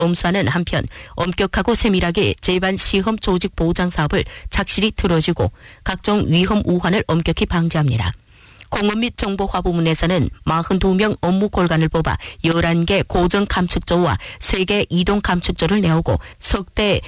엄수하는 한편 엄격하고 세밀하게 재반 시험 조직 보장 사업을 착실히 틀어주고 각종 위험 우환을 엄격히 방지합니다. 공업 및 정보화 부문에서는 42명 업무 골간을 뽑아 11개 고정 감축조와 3개 이동 감축조를 내오고 석대